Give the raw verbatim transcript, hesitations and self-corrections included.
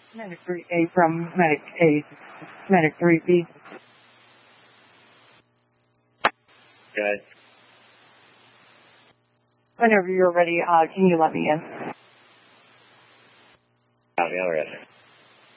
Medic three A from Medic A, Medic three B. Okay. Whenever you're ready, uh, can you let me in? Copy, all right.